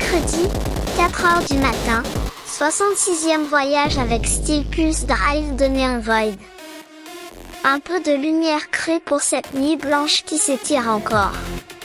Mercredi, 4 heures du matin, 66e voyage avec Steel Pulse Drive de Neon Void. Un peu de lumière crue pour cette nuit blanche qui s'étire encore.